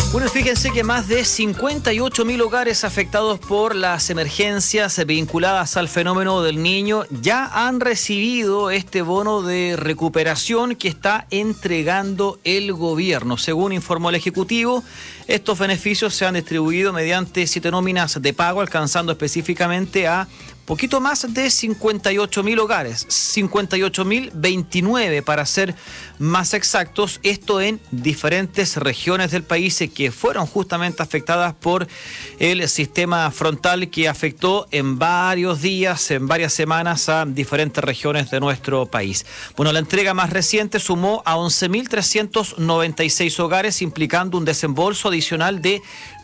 Bueno, fíjense que más de 58.000 hogares afectados por las emergencias vinculadas al fenómeno del Niño ya han recibido este bono de recuperación que está entregando el gobierno. Según informó el Ejecutivo, estos beneficios se han distribuido mediante 7 nóminas de pago, alcanzando específicamente a poquito más de 58.000 hogares, 58.029 para ser más exactos, esto en diferentes regiones del país que fueron justamente afectadas por el sistema frontal que afectó en varios días, en varias semanas a diferentes regiones de nuestro país. Bueno, la entrega más reciente sumó a 11.396 hogares, implicando un desembolso adicional de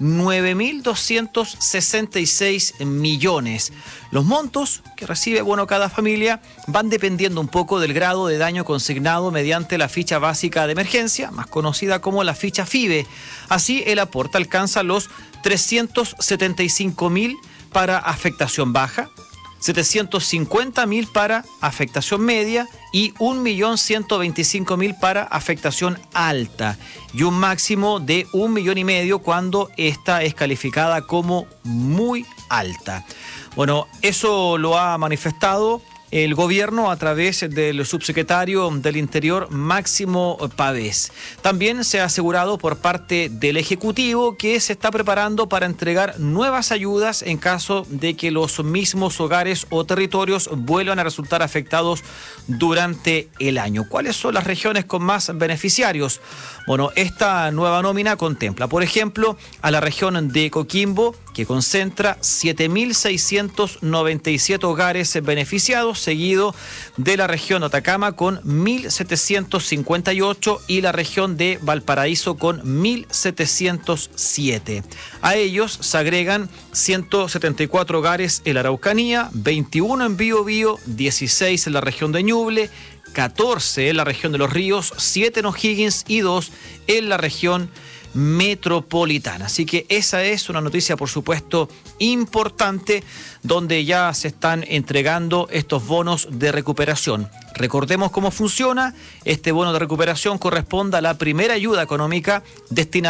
9.266 millones. Los montos que recibe cada familia van dependiendo un poco del grado de daño consignado mediante la ficha básica de emergencia, más conocida como la ficha FIBE. Así, el aporte alcanza los 375.000 para afectación baja, 750.000 para afectación media y 1.125.000 para afectación alta, y un máximo de 1,5 millones cuando esta es calificada como muy alta. Bueno, eso lo ha manifestado el gobierno a través del subsecretario del Interior, Máximo Pavés. También se ha asegurado por parte del Ejecutivo que se está preparando para entregar nuevas ayudas en caso de que los mismos hogares o territorios vuelvan a resultar afectados durante el año. ¿Cuáles son las regiones con más beneficiarios? Bueno, esta nueva nómina contempla, por ejemplo, a la región de Coquimbo, que concentra 7.697 hogares beneficiados, seguido de la región de Atacama con 1.758 y la región de Valparaíso con 1.707. A ellos se agregan 174 hogares en la Araucanía, 21 en Biobío, 16 en la región de Ñuble, 14 en la región de Los Ríos, 7 en O'Higgins y 2 en la región metropolitana. Así que esa es una noticia, por supuesto, importante, donde ya se están entregando estos bonos de recuperación. Recordemos cómo funciona. Este bono de recuperación corresponde a la primera ayuda económica destinada